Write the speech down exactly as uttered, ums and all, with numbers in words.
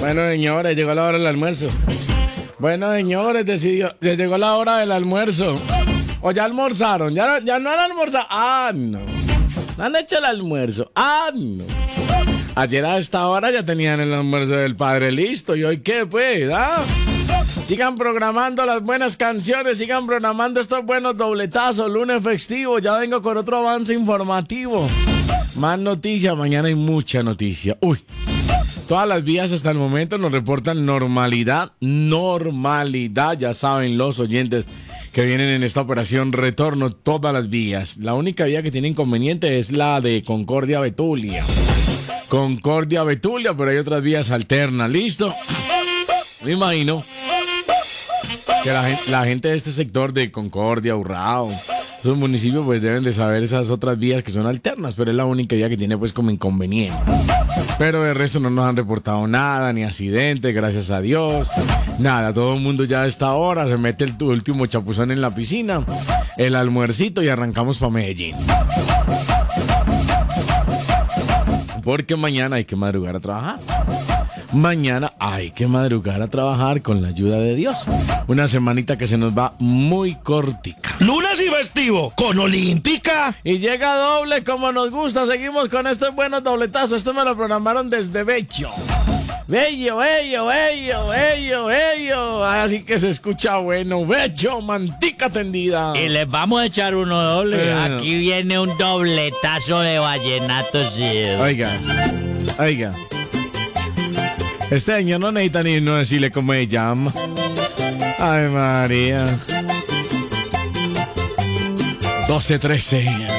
Bueno, señores, llegó la hora del almuerzo. Bueno, señores, decidió, ya llegó la hora del almuerzo. ¿O ya almorzaron? ¿Ya, ya no han almorzado? Ah, no. ¿No han hecho el almuerzo? Ah, no. Ayer a esta hora ya tenían el almuerzo del padre listo. ¿Y hoy qué, pues? ¿Ah? Sigan programando las buenas canciones, sigan programando estos buenos dobletazos, lunes festivo. Ya vengo con otro avance informativo. Más noticias, mañana hay mucha noticia. Uy. Todas las vías hasta el momento nos reportan normalidad, normalidad, ya saben los oyentes que vienen en esta operación retorno, todas las vías. La única vía que tiene inconveniente es la de Concordia Betulia. Concordia Betulia, pero hay otras vías alternas, ¿listo? Me imagino que la gente, la gente de este sector de Concordia, Urrao, esos municipios pues deben de saber esas otras vías que son alternas, pero es la única vía que tiene pues como inconveniente. Pero de resto no nos han reportado nada, ni accidentes, gracias a Dios. Nada, todo el mundo ya a esta hora se mete el último chapuzón en la piscina, el almuercito y arrancamos para Medellín. Porque mañana hay que madrugar a trabajar. Mañana hay que madrugar a trabajar con la ayuda de Dios. Una semanita que se nos va muy cortica. Lunes y festivo con Olímpica. Y llega doble como nos gusta. Seguimos con estos buenos dobletazos. Esto me lo programaron desde Bello. Bello, bello, bello, bello, bello. Así que se escucha bueno. Bello, mantica tendida. Y les vamos a echar uno doble. Eh. Aquí viene un dobletazo de vallenato, sí. Oiga, oiga. Este año no necesita ni no decirle cómo se llama. Ay, María. doce trece.